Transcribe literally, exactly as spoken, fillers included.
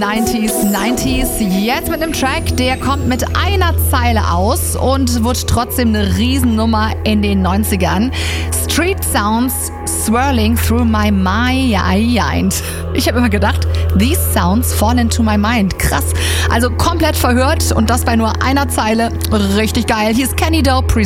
neunziger, neunziger. Jetzt mit einem Track, der kommt mit einer Zeile aus und wird trotzdem eine Riesennummer in den neunzigern. Street Sounds swirling through my mind. Ich habe immer gedacht, these sounds fall into my mind. Krass. Also komplett verhört und das bei nur einer Zeile. Richtig geil. Hier ist Kenny Dope.